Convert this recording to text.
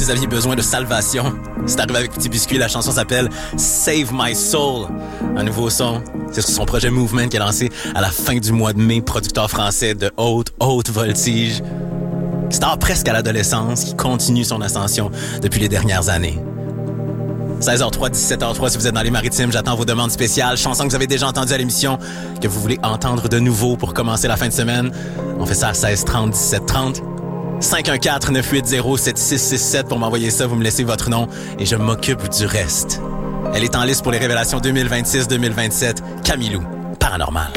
vous aviez besoin de salvation, c'est arrivé avec Petit Biscuit. La chanson s'appelle Save My Soul. Un nouveau son. C'est sur son projet Movement qui est lancé à la fin du mois de mai. Producteur français de haute voltige. Star presque à l'adolescence qui continue son ascension depuis les dernières années. 16h03, 17h03, si vous êtes dans les Maritimes, j'attends vos demandes spéciales. Chansons que vous avez déjà entendues à l'émission, que vous voulez entendre de nouveau pour commencer la fin de semaine. On fait ça à 16h30, 17h30. 514-980-7667 pour m'envoyer ça. Vous me laissez votre nom et je m'occupe du reste. Elle est en liste pour les révélations 2026-2027. Camilou, Paranormal.